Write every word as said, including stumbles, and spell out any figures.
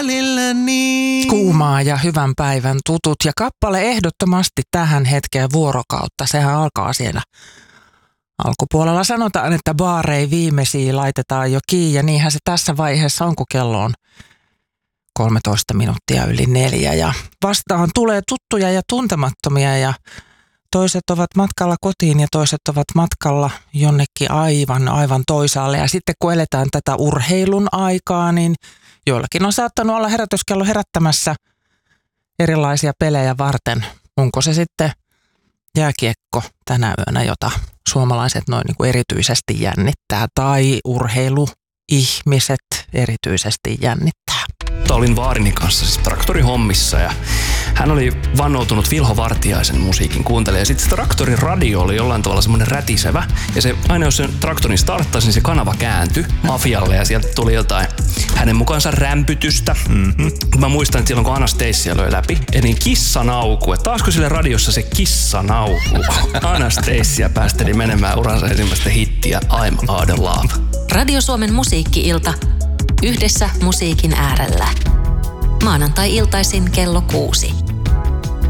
välilläni. Kuumaa ja hyvän päivän tutut ja kappale ehdottomasti tähän hetkeen vuorokautta. Sehän alkaa siellä alkupuolella. Sanotaan, että baarei viimeisiä laitetaan jo kiinni ja niinhän se tässä vaiheessa on, kun kello on kolmetoista minuuttia yli neljä. Ja vastaan tulee tuttuja ja tuntemattomia ja toiset ovat matkalla kotiin ja toiset ovat matkalla jonnekin aivan, aivan toisaalle. Ja sitten kun eletään tätä urheilun aikaa, niin joillakin on saattanut olla herätyskello herättämässä erilaisia pelejä varten. Onko se sitten jääkiekko tänä yönä, jota suomalaiset noin niin kuin erityisesti jännittää, tai urheiluihmiset erityisesti jännittää? Olin vaarini kanssa siis traktorihommissa ja hän oli vannoutunut Vilho Vartiaisen musiikin kuuntelija. Ja sitten se traktorin radio oli jollain tavalla semmoinen rätisevä. Ja se, aina jos sen traktorin starttasi, niin se kanava kääntyi mafialle ja sieltä tuli jotain hänen mukaansa rämpytystä. Mm-hmm. Mä muistan, että silloin kun Anastasia löi läpi, niin kissanauku. Että taasko sille radiossa se kissanauku? Anastasia päästeli menemään uransa ensimmäistä hittiä I'm Out of Love. Radio Suomen musiikki-ilta. Yhdessä musiikin äärellä. Maanantai-iltaisin kello kuusi.